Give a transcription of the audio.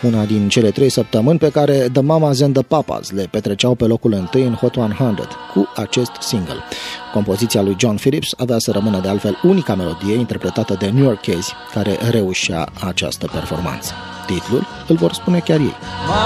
una din cele 3 săptămâni pe care The Mamas and the Papas le petreceau pe locul 1 în Hot 100 cu acest single. Compoziția lui John Phillips avea să rămână de altfel unica melodie interpretată de New Yorkezi care reușea această performanță. Titlul îl vor spune chiar ei.